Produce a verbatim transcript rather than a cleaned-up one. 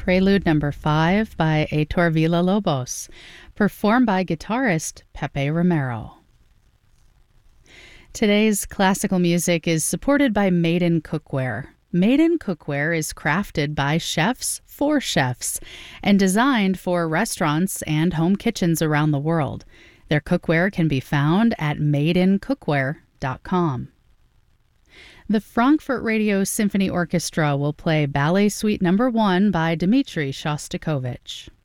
Prelude Number five by Heitor Villa-Lobos, performed by guitarist Pepe Romero. Today's classical music is supported by Maiden Cookware. Maiden Cookware is crafted by chefs for chefs and designed for restaurants and home kitchens around the world. Their cookware can be found at maiden cookware dot com. The Frankfurt Radio Symphony Orchestra will play Ballet Suite Number one by Dmitri Shostakovich.